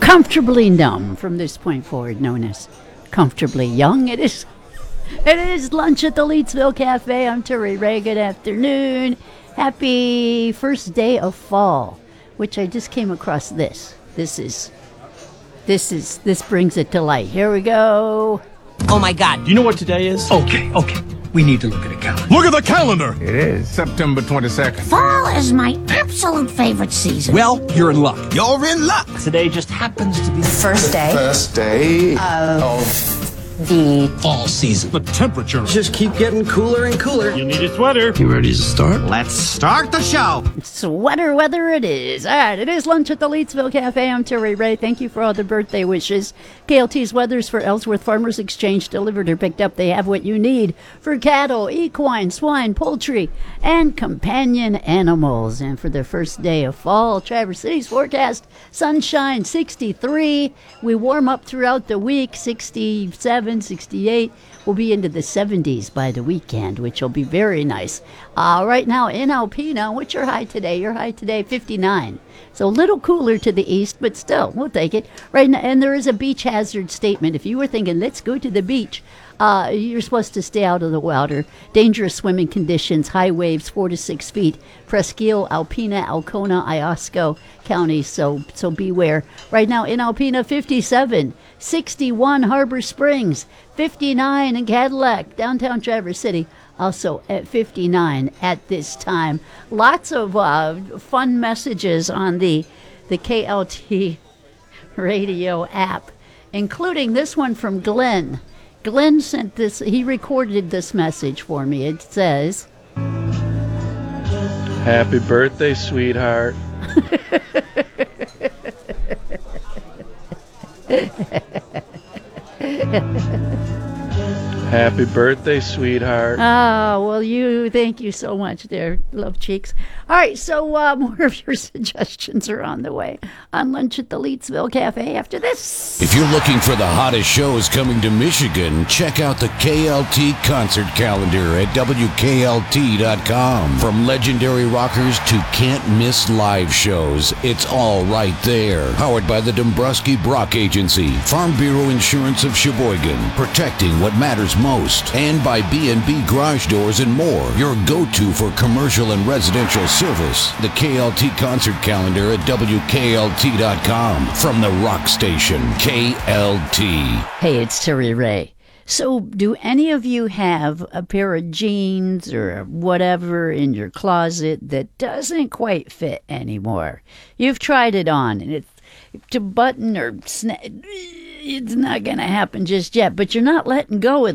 comfortably numb from this point forward, known as comfortably young. It is lunch at the Leedsville Cafe. I'm Terry Ray. Good afternoon. Happy first day of fall, which I just came across this. This brings it to light. Here we go. Oh my God. Do you know what today is? Okay. We need to look at a calendar. Look at the calendar! It is September 22nd. Fall is my absolute favorite season. Well, you're in luck. You're in luck! Today just happens to be the First day of the fall season. The temperature. Just keep getting cooler and cooler. You need a sweater. You ready to start? Let's start the show. Sweater weather it is. All right, it is lunch at the Leedsville Cafe. I'm Terry Ray. Thank you for all the birthday wishes. KLT's weathers for Ellsworth Farmers Exchange, delivered or picked up. They have what you need for cattle, equine, swine, poultry, and companion animals. And for the first day of fall, Traverse City's forecast, sunshine, 63. We warm up throughout the week, 67, 68. We'll be into the 70s by the weekend, which will be very nice. Right now in Alpena, what's your high today? Your high today, 59. So a little cooler to the east, but still, we'll take it. Right now, and there is a beach hazard statement. If you were thinking, let's go to the beach, you're supposed to stay out of the water. Dangerous swimming conditions, high waves, 4 to 6 feet. Presqu'île, Alpena, Alcona, Iosco counties, so beware. Right now in Alpena, 57. 61 Harbor Springs, 59 in Cadillac, downtown Traverse City, also at 59 at this time. Lots of fun messages on the KLT radio app, including this one from Glenn. Glenn sent this, he recorded this message for me. It says, "Happy birthday, sweetheart." Happy birthday, sweetheart. Oh, well, thank you so much there, Love Cheeks. All right, so more of your suggestions are on the way on Lunch at the Leedsville Cafe after this. If you're looking for the hottest shows coming to Michigan, check out the KLT concert calendar at WKLT.com. From legendary rockers to can't-miss live shows, it's all right there. Powered by the Dombrowski Brock Agency, Farm Bureau Insurance of Sheboygan, protecting what matters most, and by B&B Garage Doors and more, your go-to for commercial and residential service. The KLT concert calendar at WKLT.com. From the rock station, KLT. Hey, it's Terry Ray. So, do any of you have a pair of jeans or whatever in your closet that doesn't quite fit anymore? You've tried it on, and it's to button or snap. It's not going to happen just yet, but you're not letting go of